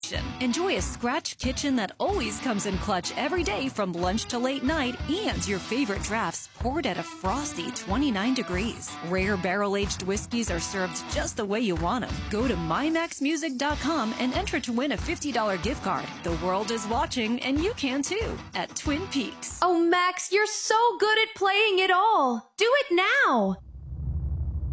kitchen. Enjoy a scratch kitchen that always comes in clutch every day from lunch to late night, and your favorite drafts poured at a frosty 29 degrees. Rare barrel-aged whiskeys are served just the way you want them. Go to MyMaxMusic.com and enter to win a $50 gift card. The world is watching, and you can too, at Twin Peaks. Oh, Max, you're so good at playing it all. Do it now.